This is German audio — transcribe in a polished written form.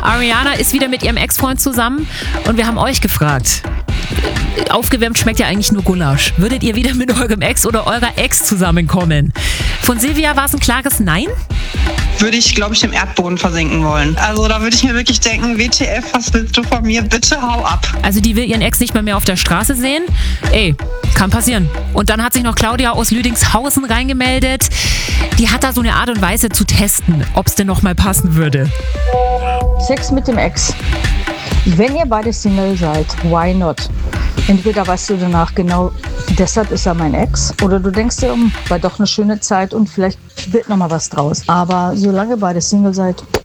Ariana ist wieder mit ihrem Ex-Freund zusammen und wir haben euch gefragt. Aufgewärmt schmeckt ja eigentlich nur Gulasch. Würdet ihr wieder mit eurem Ex oder eurer Ex zusammenkommen? Von Silvia war es ein klares Nein? Würde ich, glaube ich, im Erdboden versinken wollen. Also da würde ich mir wirklich denken, WTF, was willst du von mir? Bitte hau ab. Also die will ihren Ex nicht mehr auf der Straße sehen? Ey, kann passieren. Und dann hat sich noch Claudia aus Lüdingshausen reingemeldet. Die hat da so eine Art und Weise zu testen, ob es denn noch mal passen würde. Sex mit dem Ex. Wenn ihr beide Single seid, why not? Entweder weißt du danach genau, deshalb ist er mein Ex, oder du denkst dir, war doch eine schöne Zeit und vielleicht wird noch mal was draus. Aber solange beide Single seid,